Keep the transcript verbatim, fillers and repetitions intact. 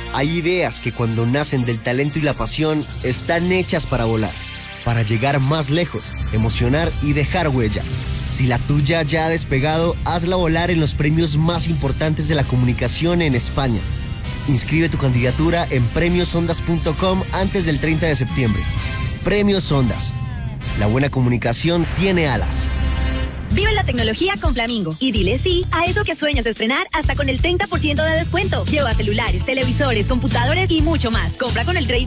Hay ideas que cuando nacen del talento y la pasión están hechas para volar, para llegar más lejos, emocionar y dejar huella. Si la tuya ya ha despegado, hazla volar en los premios más importantes de la comunicación en España. Inscribe tu candidatura en premios ondas punto com antes del treinta de septiembre. Premios Ondas. La buena comunicación tiene alas. Vive la tecnología con Flamingo y dile sí a eso que sueñas estrenar hasta con el treinta por ciento de descuento. Lleva celulares, televisores, computadores y mucho más. Compra con el trade